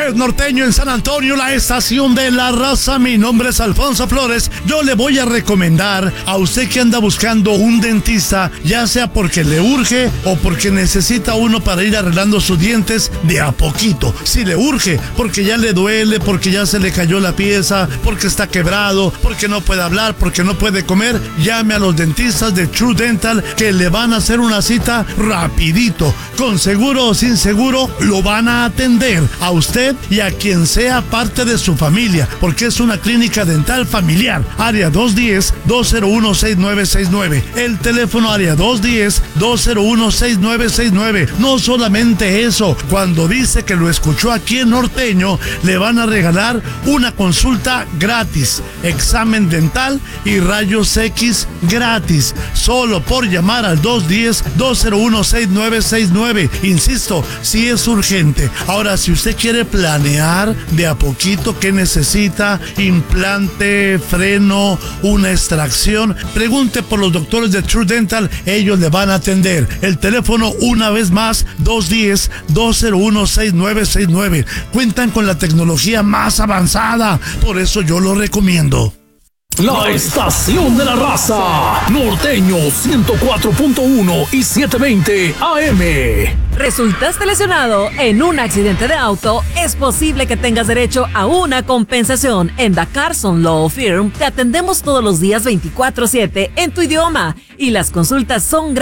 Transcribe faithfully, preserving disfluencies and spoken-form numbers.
usted, norteño, en San Antonio, la estación de la raza. Mi nombre es Alfonso Flores. Yo le voy a recomendar a usted que anda buscando un dentista, ya sea porque le urge o porque necesita uno para ir arreglando sus dientes de a poquito. Si le urge, porque ya le duele, porque ya se le cayó la pieza, porque está quebrado, porque no puede hablar, porque no puede comer, llame a los dentistas de True Dental, que le van a hacer una cita rapidito. Con seguro o sin seguro, lo van a atender a usted y a quien sea parte de su familia, porque es una clínica dental familiar. Área dos uno cero, dos cero uno, seis nueve seis nueve. El teléfono área dos uno cero, dos cero uno, seis nueve seis nueve. No solamente eso, cuando dice que lo escuchó aquí en Norteño, le van a regalar una consulta gratis, examen dental y rayos X gratis, solo por llamar al dos uno cero, dos cero uno, seis nueve seis nueve. Insisto, si es urgente. Ahora, si usted quiere planear de a poquito qué necesita, implante, freno, una extracción, pregunte por los doctores de True Dental, ellos le van a atender. El teléfono, una vez más, dos uno cero, dos cero uno, seis nueve seis nueve. Cuentan con la tecnología más avanzada, por eso yo lo recomiendo. La estación de la raza, Norteño ciento cuatro punto uno y setecientos veinte A M. ¿Resultaste lesionado en un accidente de auto? Es posible que tengas derecho a una compensación. En The Carson Law Firm te atendemos todos los días veinticuatro siete en tu idioma y las consultas son gratis.